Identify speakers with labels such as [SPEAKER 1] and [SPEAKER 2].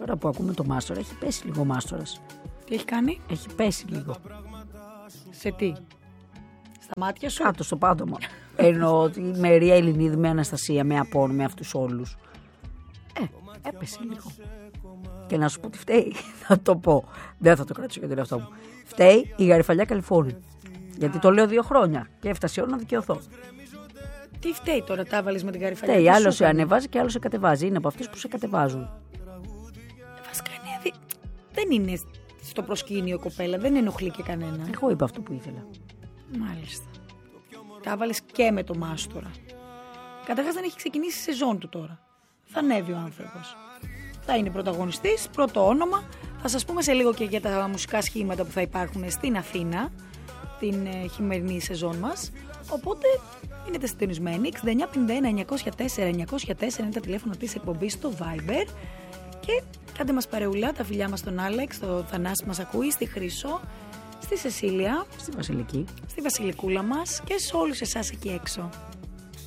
[SPEAKER 1] Τώρα που ακούμε το Μάστορα, έχει πέσει λίγο ο Μάστορας.
[SPEAKER 2] Τι έχει κάνει?
[SPEAKER 1] Έχει πέσει λίγο.
[SPEAKER 2] Σε τι? Στα μάτια σου?
[SPEAKER 1] Κάτω στο πάτωμα. Ενώ η Μερία Ελληνίδη με Αναστασία, με Απόν, με αυτούς όλους. Έπεσε λίγο. Και να σου πω τι φταίει, θα το πω. Δεν θα το κρατήσω για το εαυτό μου. Φταίει η Γαριφαλιά Καλιφόρνη. Γιατί το λέω 2 χρόνια και έφτασε ώρα να δικαιωθώ.
[SPEAKER 2] Τι φταίει τώρα, τα βάλεις με την Γαριφαλιά?
[SPEAKER 1] Φταίει, άλλος σε ανεβάζει και άλλος σε κατεβάζει. Είναι από αυτούς που σε κατεβάζουν.
[SPEAKER 2] Βασικά δεν είναι στο προσκήνιο κοπέλα, δεν ενοχλεί και κανένα.
[SPEAKER 1] Εγώ είπα αυτό που ήθελα.
[SPEAKER 2] Μάλιστα. Τα βάλεις και με το Μάστορα. Καταρχάς δεν έχει ξεκινήσει η σεζόν του τώρα. Θα ανέβει ο άνθρωπος. Θα είναι πρωταγωνιστής, πρώτο όνομα. Θα σας πούμε σε λίγο και για τα μουσικά σχήματα που θα υπάρχουν στην Αθήνα την χειμερινή σεζόν μας. Οπότε μείνετε συντονισμένοι. 6951-904-904 είναι τα τηλέφωνα της εκπομπής στο Viber. Και κάντε μας παρεουλά, τα φιλιά μας στον Άλεξ, το Θανάση μας ακούει, στη Χρύσο, στη Σεσίλια,
[SPEAKER 1] Στη Βασιλική,
[SPEAKER 2] στη Βασιλικούλα μας και σε όλους εσάς εκεί έξω.